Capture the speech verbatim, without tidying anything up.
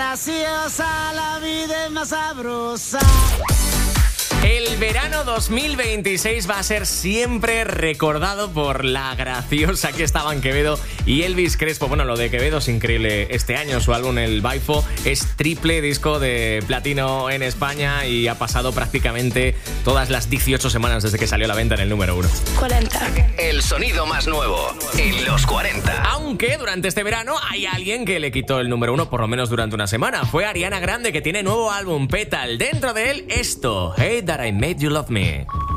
graciosa, la vida es más sabrosa. El verano dos mil veintiséis va a ser siempre recordado por la graciosa que estaban Quevedo y Elvis Crespo. Bueno, lo de Quevedo es increíble. Este año su álbum El Baifo es triple disco de platino en España y ha pasado prácticamente todas las dieciocho semanas desde que salió a la venta en el número uno. cuarenta. El sonido más nuevo en los cuarenta. Aunque durante este verano hay alguien que le quitó el número uno por lo menos durante una semana. Fue Ariana Grande, que tiene nuevo álbum Petal. Dentro de él, esto, Hey That I Made You Love Me.